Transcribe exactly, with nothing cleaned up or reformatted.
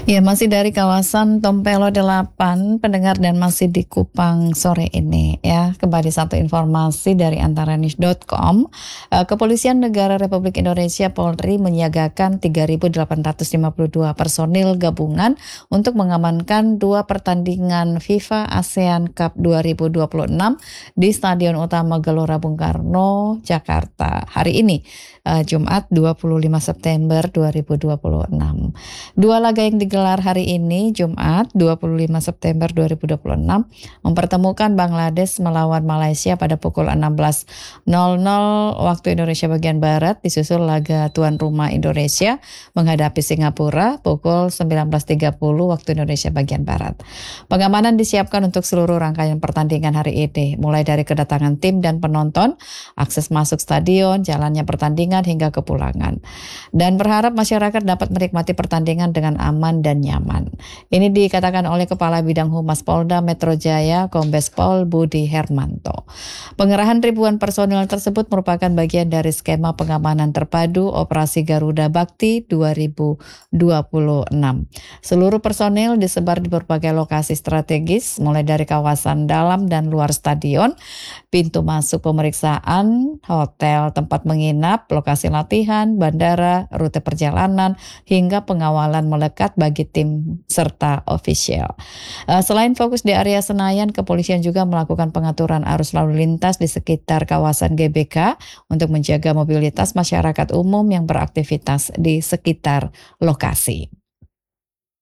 Ya, masih dari kawasan Tompelo delapan, pendengar, dan masih di Kupang sore ini ya. Kembali satu informasi dari antaranews dot com. Eh, Kepolisian Negara Republik Indonesia Polri menyiagakan tiga ribu delapan ratus lima puluh dua personil gabungan untuk mengamankan dua pertandingan FIFA ASEAN Cup dua ribu dua puluh enam di Stadion Utama Gelora Bung Karno, Jakarta. Hari ini, eh, Jumat dua puluh lima September dua ribu dua puluh enam. Dua laga yang digelar hari ini, Jumat dua puluh lima September dua ribu dua puluh enam, mempertemukan Bangladesh melawan Malaysia pada pukul enam belas nol nol waktu Indonesia bagian Barat, disusul laga tuan rumah Indonesia menghadapi Singapura pukul sembilan belas tiga puluh waktu Indonesia bagian Barat. Pengamanan disiapkan untuk seluruh rangkaian pertandingan hari ini, mulai dari kedatangan tim dan penonton, akses masuk stadion, jalannya pertandingan hingga kepulangan. Dan berharap masyarakat dapat menikmati pertandingan dengan aman dan nyaman. Ini dikatakan oleh Kepala Bidang Humas Polda Metro Jaya, Kombes Pol Budi Hermanto. Pengerahan ribuan personil tersebut merupakan bagian dari skema pengamanan terpadu Operasi Garuda Bakti dua ribu dua puluh enam. Seluruh personil disebar di berbagai lokasi strategis, mulai dari kawasan dalam dan luar stadion, pintu masuk pemeriksaan, hotel, tempat menginap, lokasi latihan, bandara, rute perjalanan, hingga pengawalan melekat bagi tim serta ofisial. Selain fokus di area Senayan, kepolisian juga melakukan pengaturan arus lalu lintas di sekitar kawasan G B K untuk menjaga mobilitas masyarakat umum yang beraktivitas di sekitar lokasi.